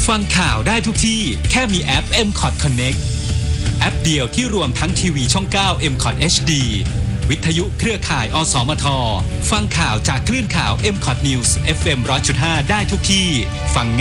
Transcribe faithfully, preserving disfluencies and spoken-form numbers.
ฟังข่าวได้ทุกที่แค่มีแอป เอ็ม คอท Connect แอปเดียวที่รวมทั้งทีวีช่อง เก้า เอ็ม คอท เอช ดี วิทยุเครือข่าย อสมท ฟังข่าวจากคลื่นข่าว เอ็ม คอท News เอฟ เอ็ม หนึ่งร้อยจุดห้า ได้ทุกที่ฟัง